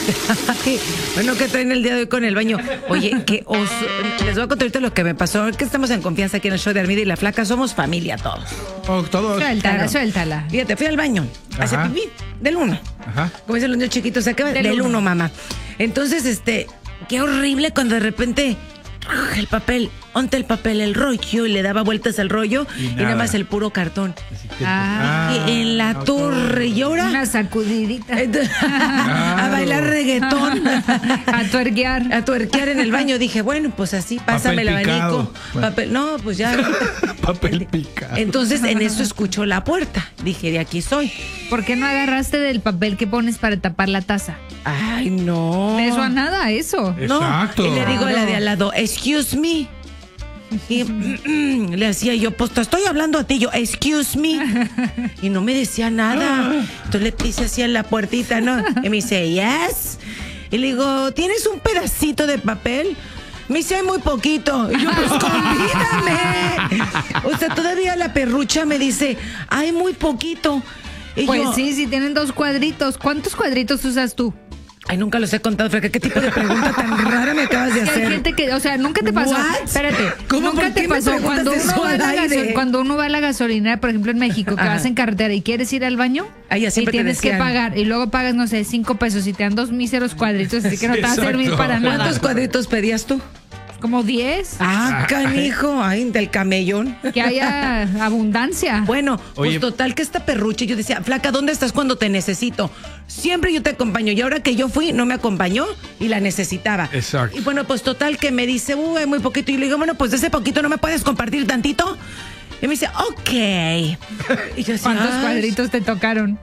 Bueno, ¿qué traen el día de hoy con el baño? Oye, qué oso. Les voy a contar ahorita lo que me pasó. Que estamos en confianza aquí en el show de Armida y la Flaca. Somos familia todos. Oh, todos. Suéltala. Fíjate, fui al baño. Hace Ajá. pipí. Del 1. Ajá. Como dicen los niños chiquitos, se acaba del 1, mamá. Entonces, qué horrible cuando de repente el papel, onte el papel, el rollo, y le daba vueltas al rollo y nada más el puro cartón. Y en la torre, y ahora Una sacudidita. a bailar reggaetón, A tuerquear. a tuerquear en el baño. Dije, bueno, pues así, pásame el Papel picado. abanico. Bueno. Papel, no, pues ya. Papel picado. Entonces en eso escucho la puerta. Dije, de aquí soy. ¿Por qué no agarraste del papel que pones para tapar la taza? Ay, no. De eso a nada, eso. No. Exacto. Y le digo a la de al lado, excuse me. Y le hacía yo, pues te estoy hablando a ti, yo, excuse me. Y no me decía nada. Entonces le hice así en la puertita, ¿no? Y me dice, yes. Y le digo, ¿tienes un pedacito de papel? Me dice, hay muy poquito. Y yo, pues convídame. O sea, todavía la perrucha me dice, hay muy poquito. Y Pues yo, sí, tienen 2 cuadritos. ¿Cuántos cuadritos usas tú? ay, nunca los he contado, Flaca. ¿Qué tipo de pregunta tan rara me acabas de Que hay hacer? gente que, o sea, nunca te pasó. What? Espérate, ¿Cómo? nunca ¿Por te qué me pasó preguntas eso al aire? cuando uno va a la gasolinera, por ejemplo, en México, que Ajá. vas en carretera y quieres ir al baño Ah, ya y siempre te tienes que decían. pagar y luego pagas, no sé, 5 pesos y te dan 2 míseros cuadritos, así que no te va a Exacto. servir para nada. ¿Cuántos cuadritos pedías tú? Como 10, Ah, canijo, ay, del camellón. que haya abundancia. Bueno, Oye. pues total que esta perrucha, yo decía, Flaca, ¿dónde estás cuando te necesito? Siempre yo te acompaño. Y ahora que yo fui, no me acompañó y la necesitaba. Exacto. Y bueno, pues total que me dice, hay muy poquito. Y le digo, bueno, pues de ese poquito no me puedes compartir tantito. Y me dice, ok. Y yo así, ¿Cuántos "Ay". cuadritos te tocaron?